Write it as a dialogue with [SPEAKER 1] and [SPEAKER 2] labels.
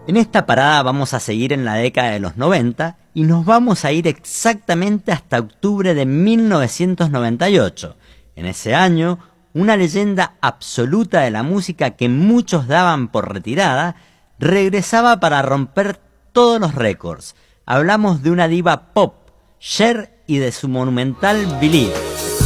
[SPEAKER 1] En esta parada vamos a seguir en la década de los 90 y nos vamos a ir exactamente hasta octubre de 1998. En ese año, una leyenda absoluta de la música que muchos daban por retirada, regresaba para romper todos los récords. Hablamos de una diva pop, Cher, y de su monumental Believe.